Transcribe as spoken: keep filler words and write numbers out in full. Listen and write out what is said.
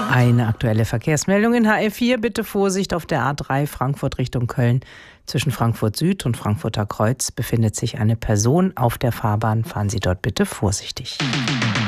Eine aktuelle Verkehrsmeldung in H R vier. Bitte Vorsicht auf der A drei Frankfurt Richtung Köln. Zwischen Frankfurt Süd und Frankfurter Kreuz befindet sich eine Person auf der Fahrbahn. Fahren Sie dort bitte vorsichtig.